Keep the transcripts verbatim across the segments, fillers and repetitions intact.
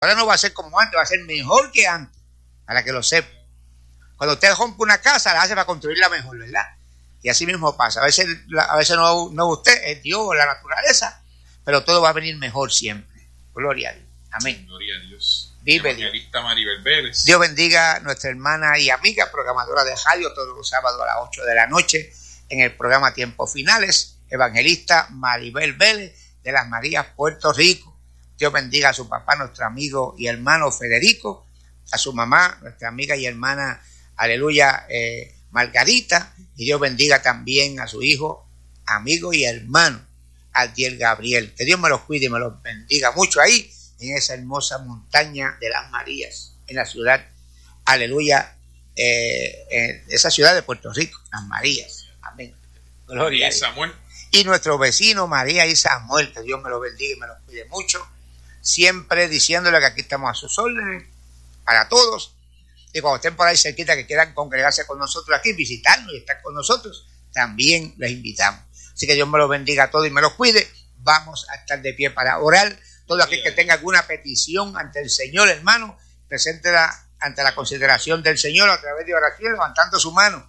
Ahora no va a ser como antes, va a ser mejor que antes, para que lo sepa. Cuando usted rompe una casa, la hace para construirla mejor, ¿verdad? Y así mismo pasa. A veces, a veces no, no usted, es Dios, la naturaleza, pero todo va a venir mejor siempre. Gloria a Dios. Amén. Gloria a Dios. Vive Dios. Maribel Vélez. Dios bendiga a nuestra hermana y amiga, programadora de radio, todos los sábados a las ocho de la noche, en el programa Tiempos Finales, evangelista Maribel Vélez, de Las Marías, Puerto Rico. Dios bendiga a su papá, nuestro amigo y hermano Federico, a su mamá, nuestra amiga y hermana, aleluya, eh, Margarita, y Dios bendiga también a su hijo, amigo y hermano, Adiel Gabriel. Que Dios me los cuide y me los bendiga mucho ahí, en esa hermosa montaña de Las Marías, en la ciudad, aleluya, eh, en esa ciudad de Puerto Rico, Las Marías. Amén. Gloria a Dios. Samuel. Y nuestro vecino María y Samuel, que Dios me los bendiga y me los cuide mucho, siempre diciéndole que aquí estamos a sus órdenes, para todos, y cuando estén por ahí cerquita que quieran congregarse con nosotros aquí, visitarnos y estar con nosotros, también les invitamos. Así que Dios me los bendiga a todos y me los cuide. Vamos a estar de pie para orar. Todo aquel que tenga alguna petición ante el Señor, hermano, preséntela ante la consideración del Señor a través de oración, levantando su mano.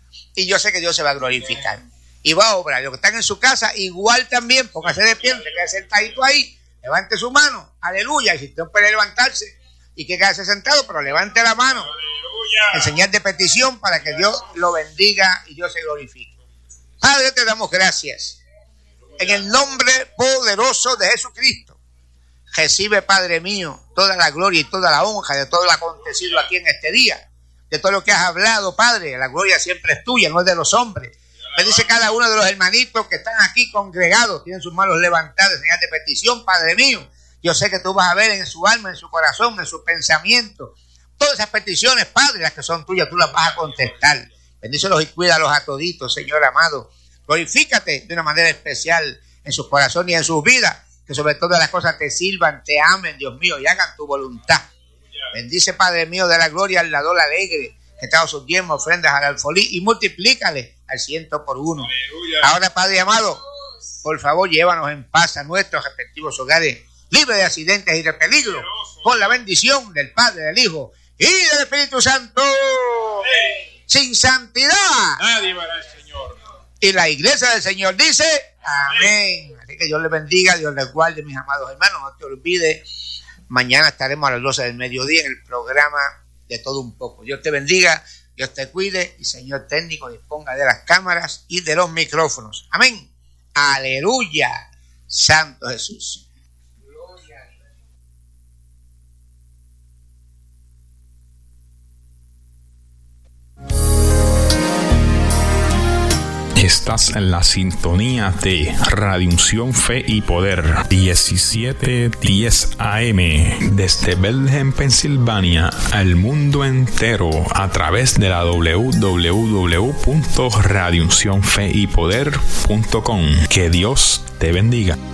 Y yo sé que Dios se va a glorificar y va a obrar. Los que están en su casa, igual también, póngase de pie, se quede sentadito ahí, levante su mano, aleluya. Y si usted puede levantarse y que quedarse sentado, pero levante la mano, aleluya, en señal de petición para que Dios lo bendiga y Dios se glorifique. Padre, te damos gracias en el nombre poderoso de Jesucristo. Recibe, Padre mío, toda la gloria y toda la honra de todo lo acontecido aquí en este día, de todo lo que has hablado, Padre. La gloria siempre es tuya, no es de los hombres. Bendice cada uno de los hermanitos que están aquí congregados, tienen sus manos levantadas en señal de petición, Padre mío. Yo sé que tú vas a ver en su alma, en su corazón, en su pensamiento, todas esas peticiones, Padre, las que son tuyas, tú las vas a contestar. Bendícelos y cuídalos a toditos, Señor amado. Glorifícate de una manera especial en sus corazones y en sus vidas, que sobre todas las cosas te sirvan, te amen, Dios mío, y hagan tu voluntad. Bendice, Padre mío, de la gloria al dador alegre, que trajo sus diezmos, ofrendas al alfolí, y multiplícale al ciento por uno. Aleluya. Ahora, Padre amado, por favor, llévanos en paz a nuestros respectivos hogares, libre de accidentes y de peligro, con la bendición del Padre, del Hijo y del Espíritu Santo. Sí. Sin santidad nadie verá al Señor. Y la iglesia del Señor dice amén. Amén. Así que Dios les bendiga, Dios les guarde, mis amados hermanos. No te olvides, mañana estaremos a las doce del mediodía en el programa de Todo Un Poco. Dios te bendiga, Dios te cuide, y Señor técnico, disponga de las cámaras y de los micrófonos. Amén. Aleluya. Santo Jesús. Estás en la sintonía de Radio Unción Fe y Poder diecisiete diez A M desde Bethlehem, Pensilvania, al mundo entero a través de la doble u doble u doble u punto radio unción fe y poder punto com. Que Dios te bendiga.